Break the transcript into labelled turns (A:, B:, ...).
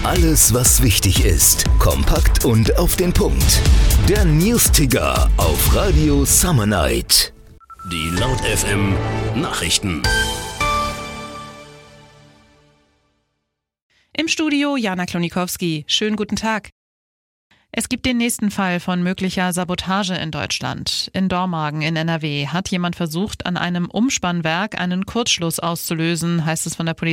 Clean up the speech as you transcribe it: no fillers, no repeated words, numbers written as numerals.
A: Alles, was wichtig ist, kompakt und auf den Punkt. Der News-Ticker auf Radio Summer Night.
B: Die Laut FM Nachrichten.
C: Im Studio Jana Klonikowski. Schönen guten Tag. Es gibt den nächsten Fall von möglicher Sabotage in Deutschland. In Dormagen in NRW hat jemand versucht, an einem Umspannwerk einen Kurzschluss auszulösen, heißt es von der Polizei.